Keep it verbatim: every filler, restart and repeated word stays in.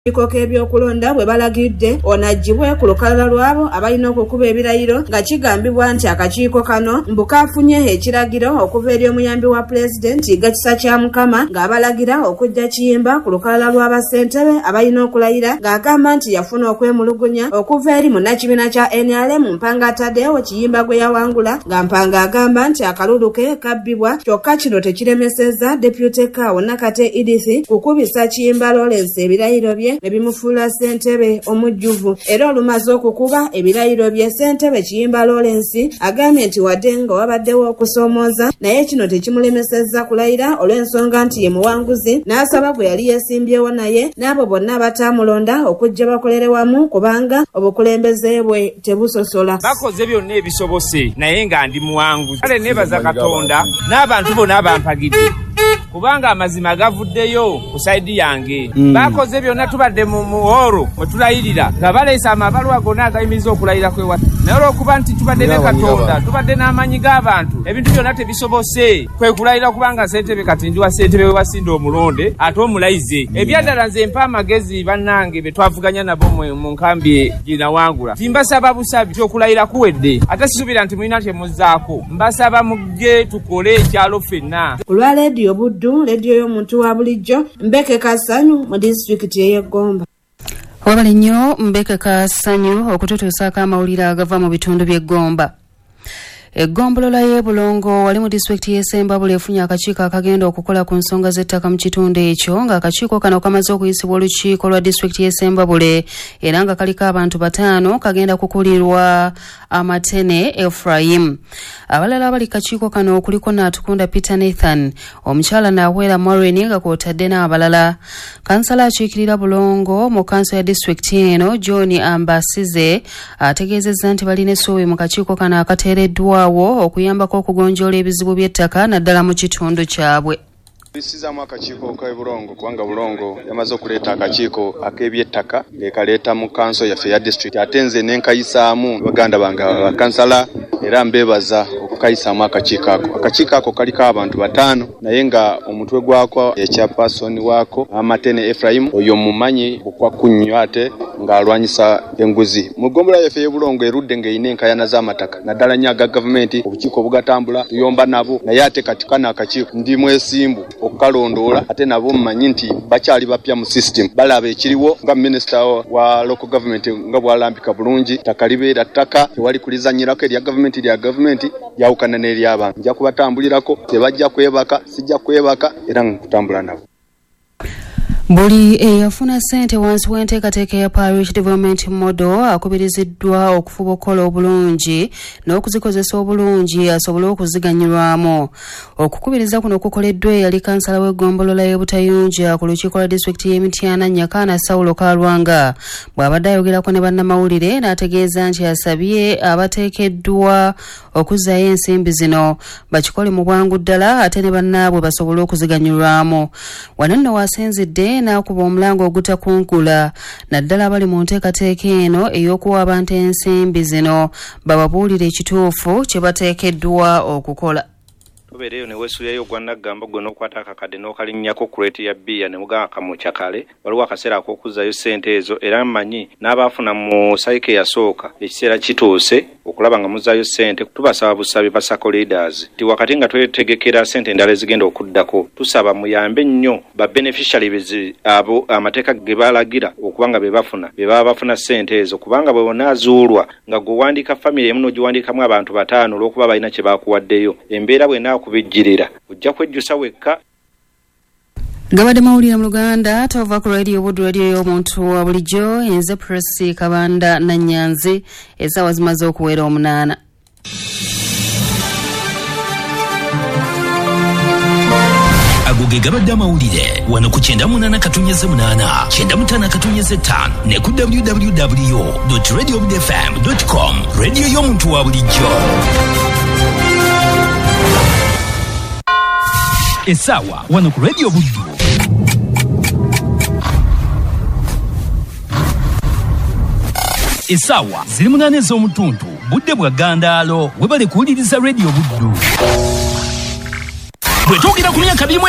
Bikoke ebyokulonda bwe balagidde onajjibwe ku lukalala lwabo abalina okukuba ebirayiro nga kigambibwa nti akakiiko kano mbukafunye ekiragiro okuva eri omuyambi wa pulezidenti Gakisa kya Mukama ng'abalagira okujja kiyimba ku lukalala lw'abasentebe abalina okulayira ng'agamba nti yafuna okwemulugunya okuva eri munnakibiina kya N R M Mpanga ataddewo kiyimba gwe yawangula nga Mpanga agamba nti akalulu ke kabbibwa kyokka kino tekiremesezza Deputy Kawo Nakate Edith kukubisa kiyimba Lawrence ebirayiro bye ebimufuula ssentebe omujjuvu era olumaze okukuba ebirayiro bye ssentebe kiyimba Lawrence agambye nti wadde nga wabaddewo okusoomooza naye kino tekimulemesezza kulayira olw'ensonga nti ye muwanguzi n'asaba gwe yali yeesimbyewo naye n'abo bonna bataamulonda okujja bakolere wamu kubanga obukulembeze bwe tebusosola. Bakoze byonna ebisobose naye nga ndi muwanguzi kale neebaza Katonda n'abantu bonna abampagidde kubanga amazima gavuddeyo ku saidi yange mm. Bakoze byonna tubadde mu muhoro mwe tulayirira nga baleesa amabaluwa gonna agayimiriza okulayira kwewa naye olw'okuba nti tubadde ne Katonda tubadde n'amanyi g'abantu ebintu byonna tebisobose kwe kulayira kubanga ssentebe kati ndi wa ssentebe we wasinda omulonde ate omulayize ebyaddala nze mpa amagezi bannange be twavuganya nabo mu nkambi ginawangula timbasaba busabi okulayira kuwedde ate sisuubira nti mulina temuzzaako mbasaba mugge tukole ekyalo ffenna ku lwa leediyo Buddu leediyo y'omuntu wa bulijjo Mbeke Kasanyu mu disitulikiti y'e Gomba. Wabale nnyo Mbeke Kasanyu okututuusaako amawulire agava mu bitundu by'e Gomba. Eggombolola y'e Bulongo wali mu disitulikiti y'e Sembabule efunye akakiiko akagenda okukola ku nsonga z'ettaka mu kitundu ekyo ng'akakiiko kano kamaze okuyisibwa olukiiko lwa disitulikiti y'e Sembabule era nga kaliko abantu bataano kagenda kukulirwa Amatene Ephraim. Abalala abali kakiiko kano kuliko Naatukunda Peter Nathan, omukyala Naawera Maureen nga kw'otadde n'abalala. Kansala akiikirira Bulongo mu kanso ya disitulikiti eno John Ambasize ategeezezza nti balina essuubi mu kakiiko kano akateereddwa awo okuyambako okugonjoola ebizibu by'ettaka naddala mu kitundu kyabwe. Bisizaamu akakiiko ka Bulongo kubanga Bulongo yamaze okuleeta akakiiko ak'eby'ettaka ekaleeta mu kanso yaffe ya district ate nze nenkayisaamu baganda bange abakansala era mbeebaza okukayisaamu akakiiko ako. Akakiiko ako kaliko abantu bataano naye nga omutwe gwako ekyapasoni waako Amatene Ephraim oyo mumanyi bukwaku nnyo ate ng'alwanyisa enguzi. Mu ggombolola yaffe y'e Bulongo erudde ng'eyina enkayana z'amataka naddala nnyo aga gavumenti obukiiko bugatambula tuyomba nabo naye ate kati kana akakiiko ndi mwesimbu okukalondoola ate nabo mmanyi nti bakyali bapya mu system balaba ekiriwo nga minisita wa local government nga bwalambika bulungi ttaka libeera ttaka tewali kulizanyirako erya gavumenti lya gavumenti yawukana n'ery'abantu nja kubatambulirako tebajja kwebaka sijja kwebaka era nkutambula nabo. Buli eyafuna ssente wansi w'enteekateeka ya Parish Development Model akubiriziddwa okufuba okukola obulungi n'okuzikozesa obulungi asobole okuziganyirwamu. Okukubiriza kuno kukoleddwa eyali kansala w'eggombolola y'e Butayunja ku lukiiko lwa disitulikiti y'e Mityana Nyakaana Sawulo Kalwanga bw'abadde ayogerako ne bannamawulire n'ategeeza nti asabye abateekeddwa okuzzaayo ensimbi zino bakikole mu bwangu ddala ate ne bannaabwe basobole okuziganyirwamu. Wano nno wasinzidde n'akuba omulango ogutakunkula naddala abali mu nteekateeka eno ey'okuwa abantu ensimbi zino bababuulire ekituufu kye bateekeddwa okukola. Tubeereyo ne weesuulyayo gwa Naggamba gwe n'okwata akakadde n'okalinnyako kureti ya bbiya ne mugaa kamuca kale waliwo akaseera ak'okuzzayo ssente ezo era mmanyi n'abaafuna mu sayike yasooka ekiseera kituuse okulaba nga muzzaayo ssente tubasaba busabi ba sacco leaders ti wakati nga twetegekera ssente endala ezigenda okuddako tusaba muyambe nnyo ba beneficiaries abo amateeka ge balagira okuba nga be bafuna be baba bafuna ssente ezo kubanga bwe bonaazuulwa nga gwe wandiika famire emu n'ogiwandiikamu abantu bataano olw'okuba balina kye baakuwaddeyo embeera bwe kubijjirira ojja kwejjusa wekka. Gabadde mawulire mu Luganda tova ku radio Buddu radio y'omuntu wa bulijjo enze Presi Kabanda na Nyanzi essaawa zimaze okuwera omunaana. Agoge gabadde amawulire wano ku kyenda munaana katonnyeze munaana kyenda mutaano katonnyeze ttaano ne ku w w w dot radio buddu f m dot com radio y'omuntu wa bulijjo. Essaawa wano ku radio Buddu. Essaawa ziri munaana ez'omutuntu budde bwa Gandaalo webale kuwuliriza radio Buddu. Bwe twogera ku myaka bimu